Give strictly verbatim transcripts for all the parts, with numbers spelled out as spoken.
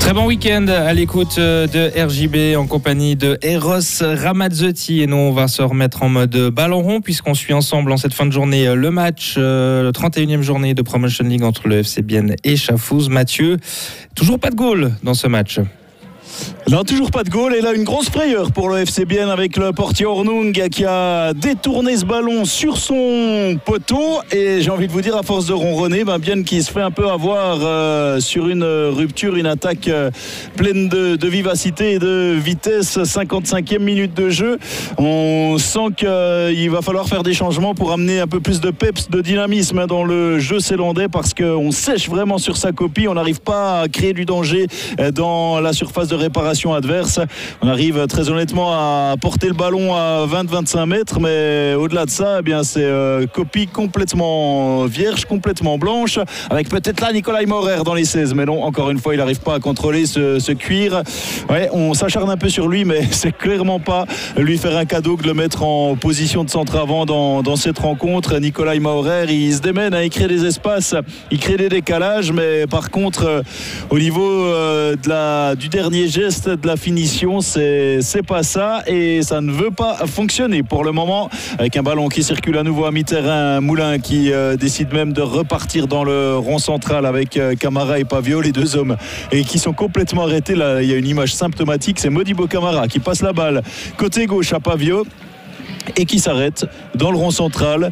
Très bon week-end à l'écoute de R J B en compagnie de Eros Ramazzotti. Et nous, on va se remettre en mode ballon rond puisqu'on suit ensemble en cette fin de journée le match, euh, le trente et unième journée de Promotion League entre le F C Bienne et Chafouz. Mathieu, toujours pas de goal dans ce match. Non, toujours pas de goal. Et là, une grosse frayeur pour le F C Bienne avec le portier Hornung qui a détourné ce ballon sur son poteau. Et j'ai envie de vous dire, à force de ronronner, ben Bienne qui se fait un peu avoir euh, sur une rupture, une attaque euh, pleine de, de vivacité et de vitesse. cinquante-cinquième minute de jeu. On sent qu'il euh, va falloir faire des changements pour amener un peu plus de peps, de dynamisme dans le jeu zélandais parce qu'on sèche vraiment sur sa copie. On n'arrive pas à créer du danger dans la surface de réparation adverse. On arrive très honnêtement à porter le ballon à vingt à vingt-cinq mètres, mais au-delà de ça, eh bien, c'est euh, copie complètement vierge, complètement blanche, avec peut-être là Nicolas Maurer dans les seize, mais non, encore une fois, il n'arrive pas à contrôler ce, ce cuir. Ouais, on s'acharne un peu sur lui, mais c'est clairement pas lui faire un cadeau que de le mettre en position de centre avant dans, dans cette rencontre. Nicolas Maurer, il se démène à écrire des espaces, il crée des décalages, mais par contre, euh, au niveau euh, de la, du dernier geste, de la finition, c'est, c'est pas ça et ça ne veut pas fonctionner pour le moment, avec un ballon qui circule à nouveau à mi-terrain. Moulin qui euh, décide même de repartir dans le rond central avec euh, Camara et Pavio, les deux hommes, et qui sont complètement arrêtés. Là, il y a une image symptomatique, c'est Modibo Camara qui passe la balle côté gauche à Pavio et qui s'arrête dans le rond central,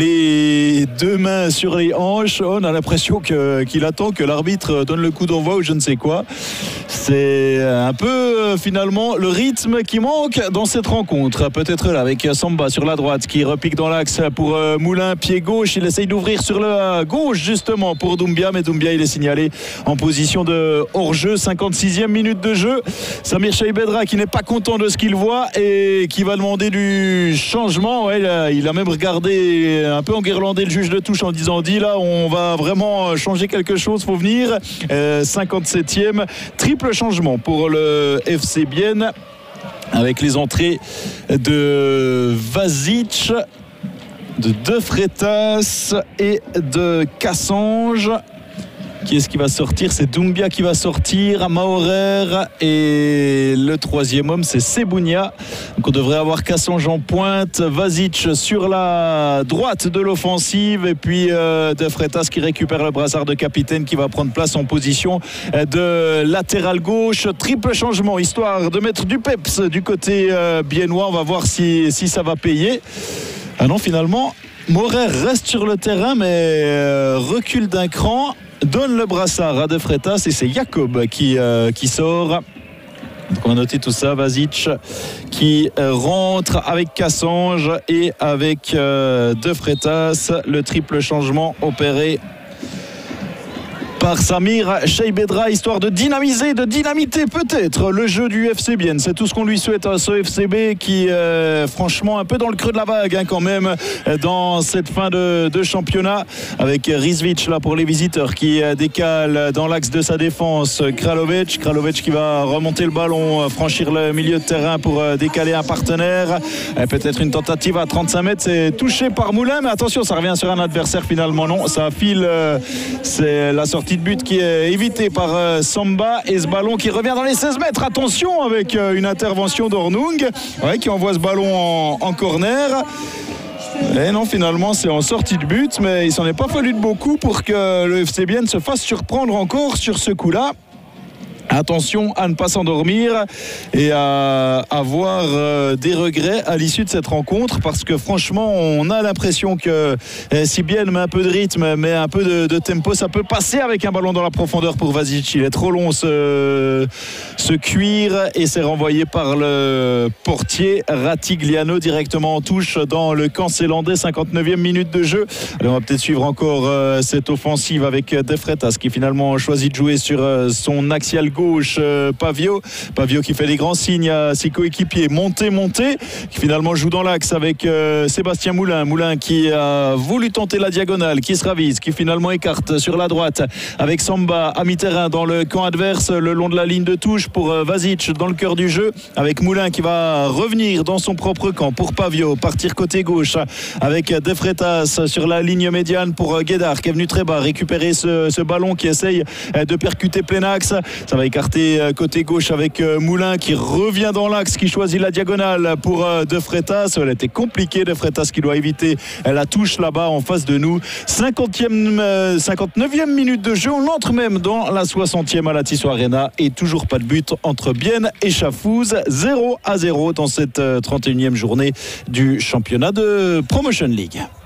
les deux mains sur les hanches. On a l'impression que, qu'il attend que l'arbitre donne le coup d'envoi ou je ne sais quoi. C'est un peu finalement le rythme qui manque dans cette rencontre. Peut-être là avec Samba sur la droite qui repique dans l'axe pour Moulin, pied gauche. Il essaye d'ouvrir sur la gauche justement pour Doumbia, mais Doumbia il est signalé en position de hors-jeu. cinquante-sixième minute de jeu. Samir Cheibedra qui n'est pas content de ce qu'il voit et qui va demander du changement. Ouais, il, a, il a même regardé un peu enguirlandé le juge de touche en disant dit là on va vraiment changer quelque chose, faut venir. euh, cinquante-septième, triple changement pour le F C Bienne avec les entrées de Vasic, de De Freitas et de Cassange. Qui est-ce qui va sortir? C'est Doumbia qui va sortir, Maurer, et le troisième homme c'est Sebounia. Donc on devrait avoir Cassange en pointe, Vasic sur la droite de l'offensive et puis euh, De Freitas qui récupère le brassard de capitaine qui va prendre place en position de latéral gauche. Triple changement histoire de mettre du peps du côté euh, biennois. On va voir si, si ça va payer. Ah non, finalement Maurer reste sur le terrain mais euh, recule d'un cran, donne le brassard à De Freitas et c'est Jacob qui, euh, qui sort. Donc on a noté tout ça. Vasic qui euh, rentre avec Cassange et avec euh, De Freitas. Le triple changement opéré par Samir Cheibedra, histoire de dynamiser, de dynamiter peut-être le jeu du F C Bienne. C'est tout ce qu'on lui souhaite à ce F C B qui euh, franchement un peu dans le creux de la vague hein, quand même dans cette fin de, de championnat, avec Rizvic là pour les visiteurs qui euh, décale dans l'axe de sa défense Kralovic, Kralovic qui va remonter le ballon, franchir le milieu de terrain pour euh, décaler un partenaire. Euh, peut-être une tentative à trente-cinq mètres, c'est touché par Moulin, mais attention, ça revient sur un adversaire finalement. Non, ça file, euh, c'est la sortie de but qui est évité par euh, Samba et ce ballon qui revient dans les seize mètres. Attention avec euh, une intervention d'Hornung ouais, qui envoie ce ballon en, en corner. Et non, finalement c'est en sortie de but, mais il s'en est pas fallu de beaucoup pour que le F C Bienne se fasse surprendre encore sur ce coup-là. Attention à ne pas s'endormir et à avoir euh, des regrets à l'issue de cette rencontre, parce que franchement on a l'impression que eh, si Bienne met un peu de rythme, mais un peu de, de tempo, ça peut passer avec un ballon dans la profondeur pour Vasic. Il est trop long ce, ce cuir et c'est renvoyé par le portier Ratigliano directement en touche dans le camp zélandais. cinquante-neuvième minute de jeu. Alors on va peut-être suivre encore euh, cette offensive avec De Freitas qui finalement choisit de jouer sur euh, son axial gauche. Gauche, euh, Pavio. Pavio qui fait des grands signes à ses coéquipiers. Monté, monté. Qui finalement joue dans l'axe avec euh, Sébastien Moulin. Moulin qui a voulu tenter la diagonale, qui se ravise, qui finalement écarte sur la droite avec Samba à mi-terrain dans le camp adverse, le long de la ligne de touche pour euh, Vasic dans le cœur du jeu. Avec Moulin qui va revenir dans son propre camp pour Pavio. Partir côté gauche avec De Freitas sur la ligne médiane pour euh, Guédard qui est venu très bas récupérer ce, ce ballon qui essaye euh, de percuter plein axe. Ça va va écarter côté gauche avec Moulin qui revient dans l'axe, qui choisit la diagonale pour De Freitas. Elle était compliquée, De Freitas qui doit éviter la touche là-bas en face de nous. cinquantième, cinquante-neuvième minute de jeu, on entre même dans la soixantième à la Tissot Arena et toujours pas de but entre Bienne et Chafouz. zéro à zéro dans cette trente et unième journée du championnat de Promotion League.